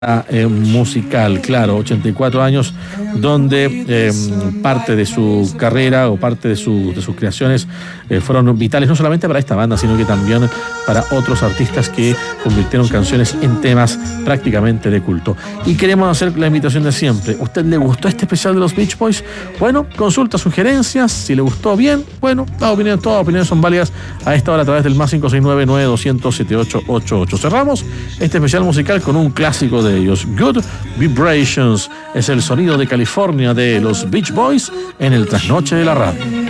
musical, claro, 84 años, donde parte de su carrera o parte de sus creaciones fueron vitales no solamente para esta banda, sino que también para otros artistas que convirtieron canciones en temas prácticamente de culto. Y queremos hacer la invitación de siempre. ¿Usted le gustó este especial de los Beach Boys? Bueno, consulta sugerencias. Si le gustó, bien. Bueno, todas opiniones son válidas a esta hora a través del más 569-9200-7888. Cerramos este especial musical con un clásico de ellos. Good Vibrations es el sonido de California de los Beach Boys en el trasnoche de la radio.